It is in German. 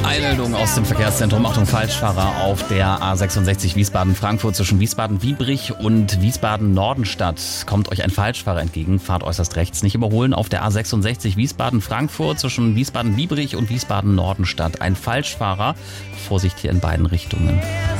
Eilmeldung aus dem Verkehrszentrum. Achtung, Falschfahrer auf der A66 Wiesbaden-Frankfurt zwischen Wiesbaden-Biebrich und Wiesbaden-Nordenstadt. Kommt euch ein Falschfahrer entgegen, fahrt äußerst rechts. Nicht überholen auf der A66 Wiesbaden-Frankfurt zwischen Wiesbaden-Biebrich und Wiesbaden-Nordenstadt. Ein Falschfahrer. Vorsicht hier in beiden Richtungen.